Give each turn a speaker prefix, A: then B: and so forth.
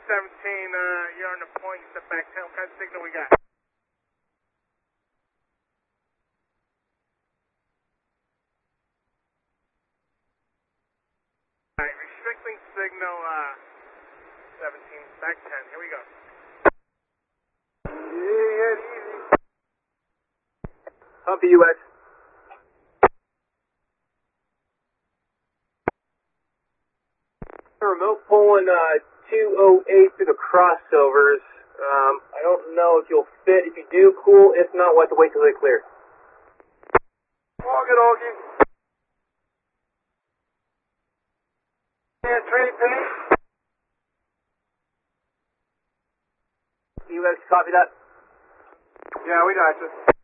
A: you're on the point, step back 10, what kind of signal we got? Alright, restricting signal, 17, back 10, here we go. Yeah, easy.
B: Humpy US. Remote pulling 208 through the crossovers. I don't know if you'll fit. If you do, cool. If not, we'll have to wait till they clear.
A: Okie. Yeah, trade page.
B: US, copy that?
A: Yeah, we got you.